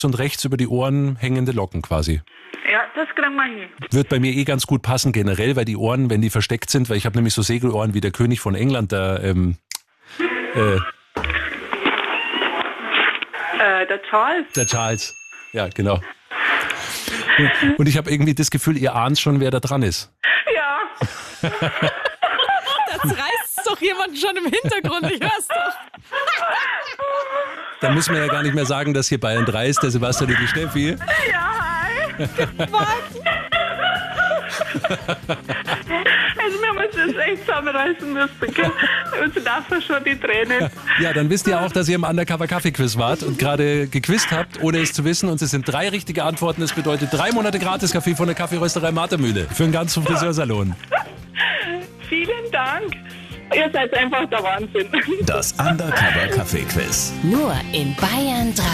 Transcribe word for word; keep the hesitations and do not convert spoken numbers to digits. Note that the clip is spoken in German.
und rechts über die Ohren hängende Locken quasi. Ja, das kriegen wir hin. Wird bei mir eh ganz gut passen generell, weil die Ohren, wenn die versteckt sind, weil ich habe nämlich so Segelohren wie der König von England, der, ähm, äh, Äh, der Charles. der Charles. Ja, genau. Und, und ich habe irgendwie das Gefühl, ihr ahnt schon, wer da dran ist. Ja. Das reißt doch jemand schon im Hintergrund, ich hör's doch. Da müssen wir ja gar nicht mehr sagen, dass hier Bayern drei ist, der Sebastian und die Steffi. Ja, hi. Also wir haben uns das echt zusammenreißen müssen, gell? Uns laufen schon die Tränen. Ja, dann wisst ihr auch, dass ihr im Undercover-Kaffee-Quiz wart und gerade gequizt habt, ohne es zu wissen. Und es sind drei richtige Antworten. Das bedeutet drei Monate Gratis-Kaffee von der Kaffeerösterei Martermühle für den ganzen Friseursalon. Vielen Dank. Ihr seid einfach der Wahnsinn. Das Undercover Kaffee Quiz. Nur in Bayern drei.